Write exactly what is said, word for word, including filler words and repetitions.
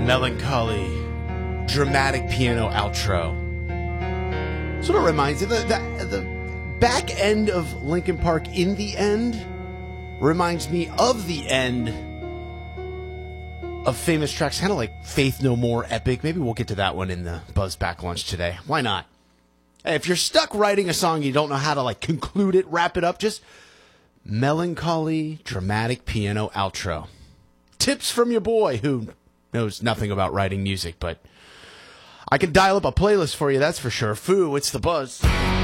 melancholy, dramatic piano outro. Sort of reminds me, the, the, the back end of Linkin Park in the end reminds me of the end of famous tracks, kind of like Faith No More, Epic. Maybe we'll get to that one in the Buzz Back Lunch today. Why not? Hey, if you're stuck writing a song, you don't know how to like conclude it, wrap it up, just melancholy, dramatic piano outro. Tips from your boy who knows nothing about writing music, but I can dial up a playlist for you, that's for sure. Foo, it's the Buzz.